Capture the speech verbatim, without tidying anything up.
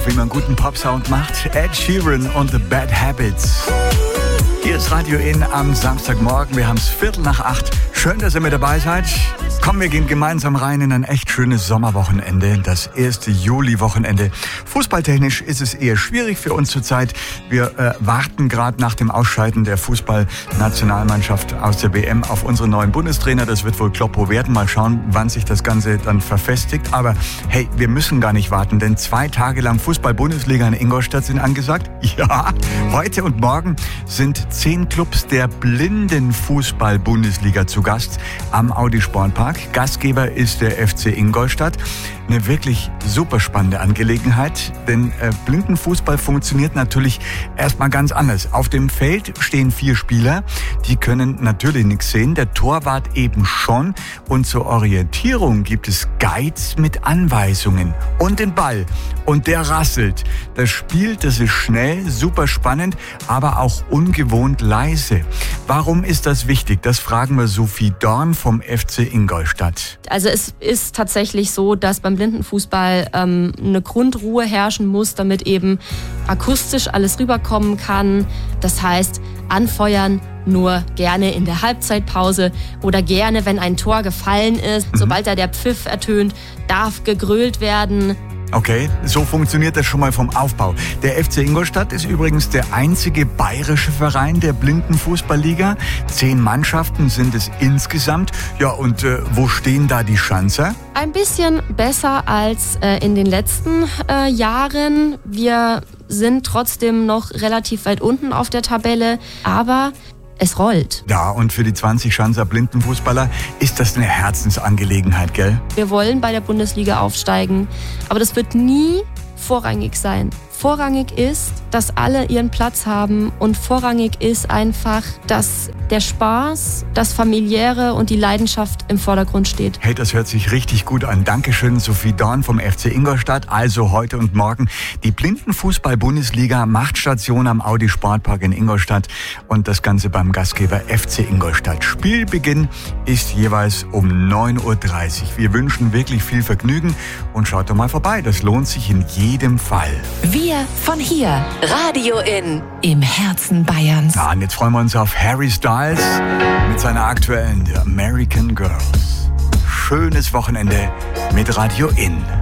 Wie man guten Pop-Sound macht, Ed Sheeran und The Bad Habits. Hier ist Radio In am Samstagmorgen. Wir haben es Viertel nach acht. Schön, dass ihr mit dabei seid. Komm, wir gehen gemeinsam rein in ein echt schönes Sommerwochenende. Das erste Juli-Wochenende. Fußballtechnisch ist es eher schwierig für uns zurzeit. Wir äh, warten gerade nach dem Ausscheiden der Fußballnationalmannschaft aus der W M auf unseren neuen Bundestrainer. Das wird wohl Kloppo werden. Mal schauen, wann sich das Ganze dann verfestigt. Aber hey, wir müssen gar nicht warten, denn zwei Tage lang Fußball-Bundesliga in Ingolstadt sind angesagt. Ja, heute und morgen sind zehn Clubs der Blindenfußball-Bundesliga zu Gast am Audi Sportpark. Gastgeber ist der F C Ingolstadt. Eine wirklich super spannende Angelegenheit, denn äh, Blindenfußball funktioniert natürlich erstmal ganz anders. Auf dem Feld stehen vier Spieler, die können natürlich nichts sehen, der Torwart eben schon. Und zur Orientierung gibt es Guides mit Anweisungen und den Ball. Und der rasselt. Das Spiel, das ist schnell, super spannend, aber auch ungewohnt leise. Warum ist das wichtig? Das fragen wir Sophie Dorn vom F C Ingolstadt. Also es ist tatsächlich so, dass beim Blindenfußball ähm, eine Grundruhe herrschen muss, damit eben akustisch alles rüberkommen kann. Das heißt, anfeuern nur gerne in der Halbzeitpause oder gerne, wenn ein Tor gefallen ist. Mhm. Sobald da der Pfiff ertönt, darf gegrölt werden. Okay, so funktioniert das schon mal vom Aufbau. Der F C Ingolstadt ist übrigens der einzige bayerische Verein der Blindenfußballliga. Zehn Mannschaften sind es insgesamt. Ja, und äh, wo stehen da die Schanzer? Ein bisschen besser als äh, in den letzten äh, Jahren. Wir sind trotzdem noch relativ weit unten auf der Tabelle, aber es rollt. Ja, und für die zwanzig Schanzer Blindenfußballer ist das eine Herzensangelegenheit, gell? Wir wollen bei der Bundesliga aufsteigen, aber das wird nie vorrangig sein. Vorrangig ist, dass alle ihren Platz haben und vorrangig ist einfach, dass der Spaß, das Familiäre und die Leidenschaft im Vordergrund steht. Hey, das hört sich richtig gut an. Dankeschön, Sophie Dorn vom F C Ingolstadt. Also heute und morgen die Blindenfußball-Bundesliga macht Station am Audi Sportpark in Ingolstadt und das Ganze beim Gastgeber F C Ingolstadt. Spielbeginn ist jeweils um neun Uhr dreißig. Wir wünschen wirklich viel Vergnügen und schaut doch mal vorbei. Das lohnt sich in jedem Fall. Wir von hier, Radio In, im Herzen Bayerns. Ja, und jetzt freuen wir uns auf Harry Styles mit seiner aktuellen The American Girls. Schönes Wochenende mit Radio In.